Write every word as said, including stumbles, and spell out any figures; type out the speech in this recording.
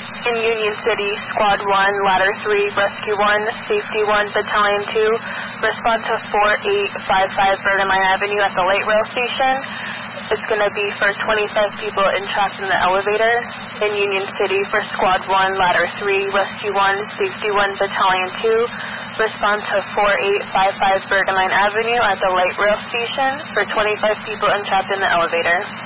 In Union City, Squad one, Ladder three, Rescue one, Safety one, Battalion two, respond to four eight five five Bergamine Avenue at the light rail station. It's going to be for twenty-five people entrapped in the elevator. In Union City, for Squad one, Ladder three, Rescue one, Safety one, Battalion two, respond to four eight five five Bergamine Avenue at the light rail station for twenty-five people entrapped in the elevator.